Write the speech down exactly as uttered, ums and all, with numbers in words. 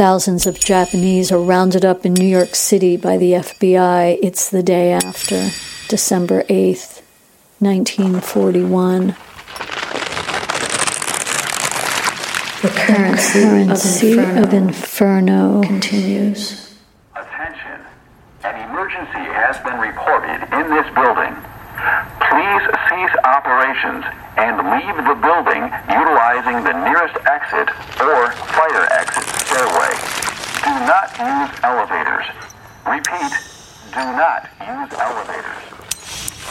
thousands of Japanese are rounded up in New York City by the F B I. It's the day after, December eighth, nineteen forty-one. The currency, currency of, inferno of Inferno continues. Attention. An emergency has been reported in this building. Please cease operations and leave the building utilizing the nearest exit